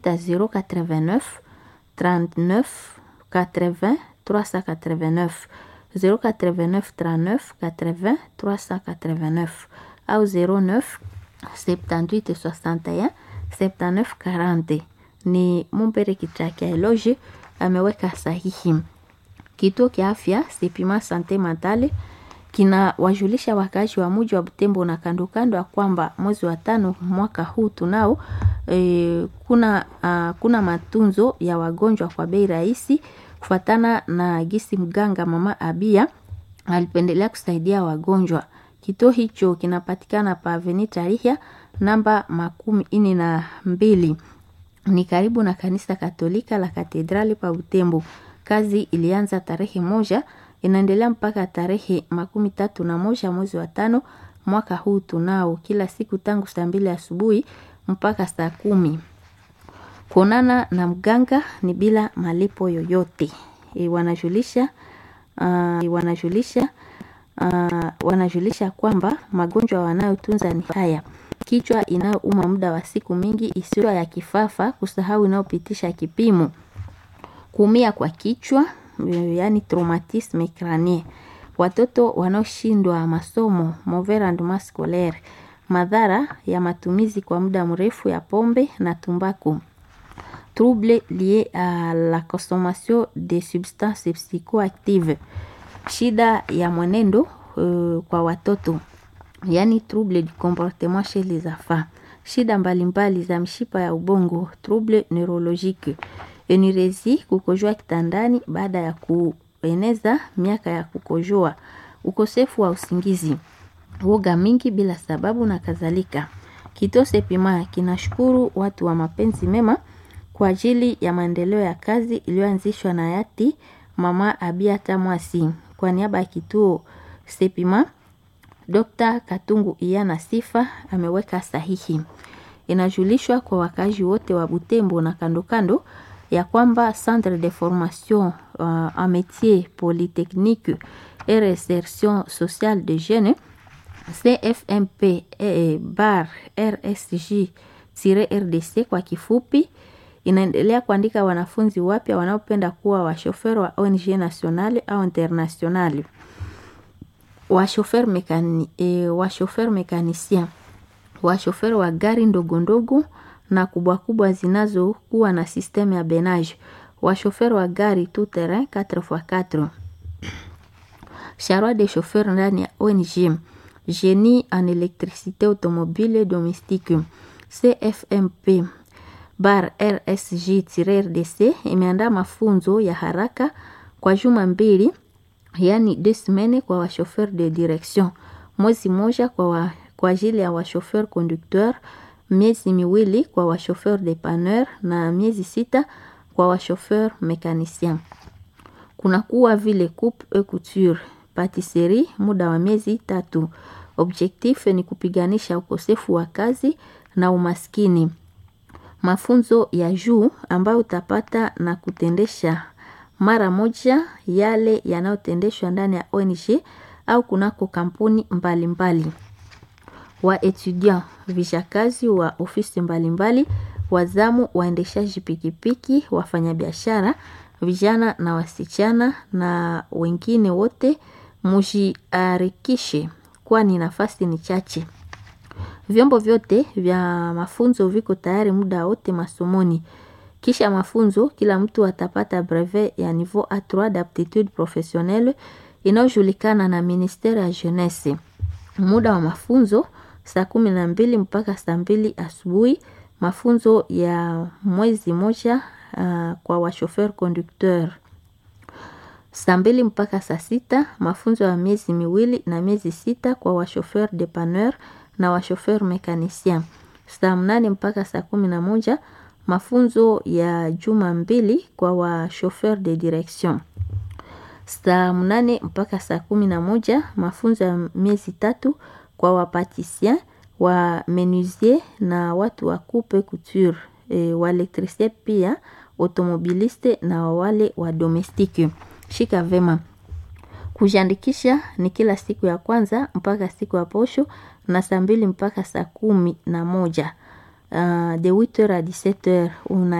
089 39 80 389 089 39 80 389 au 09 78 61 79 40. Ni Mumbere Kitrakia Eloge ameweka sahihi. Kituo kia afya Sepima Sante Mentale kina wajulisha wakazi wa mji wa Butembo na kando kando ya kwamba mwezi wa 5 mwaka huu tunao kuna matunzo ya wagonjwa kwa bei rahisi kufatana na gisi mganga mama Abia alipendelea kusaidia wagonjwa. Kituo hicho kinapatikana pa Avenue Tarihia namba 42. Ni karibu na kanisa Katolika la Katedrali pa Butembo. Kazi ilianza tarehe 1 inaendelea mpaka tarehe 31 mwezi wa 5 mwaka huu tunao, kila siku tangu saa 2 asubuhi mpaka saa 10. Kuonana na mganga ni bila malipo yoyote. Wanajulisha kwamba magonjwa wanayotunza ni haya: kichwa inayouma muda wa siku mingi isiyo ya kifafa, kusahau inayopitisha kipimo, kuumia kwa kichwa yani traumatisme crânien, watoto wanaoshindwa masomo mauvais rendement scolaire, madhara ya matumizi kwa muda mrefu ya pombe na tumbaku, troubles liés à la consommation de substances psychoactives, shida ya mwenendo kwa watoto yani trouble du comportement chez les enfants, shida mbalimbali za mshipa ya ubongo, trouble neurologique, enirezi, kukojoa kitandani baada ya kueneza miaka ya kukojoa, ukosefu wa usingizi, woga mingi bila sababu na kadhalika. Kituo Sepima kinashukuru watu wa mapenzi mema kwa ajili ya maendeleo ya kazi iliyoanzishwa na hayati mama Abia Tamwasi. Kwa niaba ya kituo Sepima, Dr. Katungu Iyana Sifa ameweka sahihi. Inajulishwa kwa wakazi wote wa Butembo na kando kando ya kwamba Centre de formation en métier polytechnique et réinsertion sociale de jeunes CFMP bar RSJ-RDC kwa kifupi inaendelea kuandika wanafunzi wapya wanaopenda kuwa washofer wa ONG nationale au internationale, washofer mekanisien, washofer wa gari ndogo ndogo na kubwa kubwa zinazokuwa na systeme ya benage, washofer wa gari tout terrain 4x4, charroi de chauffeur ndani ya ONG, génie en électricité automobile domestique. CFMP bar RSJ-RDC imeandaa mafunzo ya haraka kwa juma 2, yani 2 semaines kwa washofer de direction, mwezi moja kwa ajili ya washofer conducteur, miezi 2 kwa washofer dépanneur na miezi 6 kwa washofer mécanicien. Kuna kuwa vile coupe et couture, patisserie muda wa miezi 3. Objectif ni kupiganisha ukosefu wa kazi na umaskini. Mafunzo ya juu ambayo utapata na kutendesha mara moja yale yanayotendeshwa ndani ya ONG au kunako kampuni mbalimbali. Wa etudiant, vijakazi wa ofisi mbalimbali, wazamu, waendeshaji pikipiki, wafanyabiashara, vijana na wasichana na wengine wote mujiarikishe kwani nafasi ni chache. Vyombo vyote vya mafunzo viko tayari muda wote masomoni. Kisha mafunzo kila mtu atapata brevet ya niveau A3 d'aptitude professionnelle inayojulikana na ministère ya jeunesse. Muda wa mafunzo saa 12 mpaka saa 2 asubuhi, mafunzo ya mwezi moja kwa washofer conducteur. Saa 2 mpaka saa 6 mafunzo ya miezi 2 na miezi 6 kwa washofer dépanneur na washofer mécanicien. Saa 8 mpaka saa 11 mafunzo ya juma 2 kwa washofer de direction. Saa 8 mpaka saa 11 mafunzo ya miezi 3 kwa wapatisien, wa menuisier na watu wa coupe couture, wa electricien pia automobiliste na wale wa domestique. Shika vema. Kujiandikisha ni kila siku ya kwanza mpaka siku ya posho na saa 2 mpaka saa 11. de 8h à 17h.